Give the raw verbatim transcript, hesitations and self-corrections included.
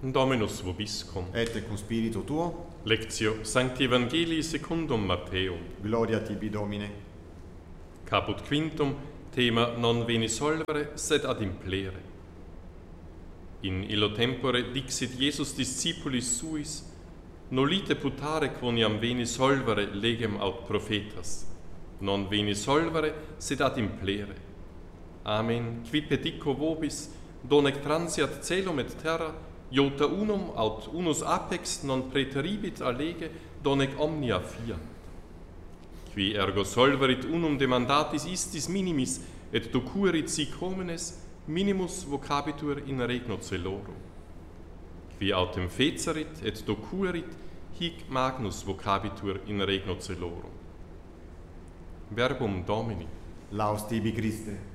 Dominus vobiscum. Et cum spiritu tuo. Lectio Sancti Evangelii secundum Matteum. Gloria tibi, Domine. Caput quintum, thema non veni solvere, sed ad implere. In illo tempore dixit Iesus discipulis suis, nolite putare quoniam veni solvere legem aut prophetas, non veni solvere, sed ad implere. Amen, qui pedico vobis, donec transiat celum et terra, iota unum aut unus apex non praeteribit allege, donec omnia fiat. Qui ergo solverit unum demandatis istis minimis, et docuerit sic homines, minimus vocabitur in regno celorum. Qui autem fecerit et docuerit, hic magnus vocabitur in regno celorum. Verbum Domini. Laus tibi, Christe.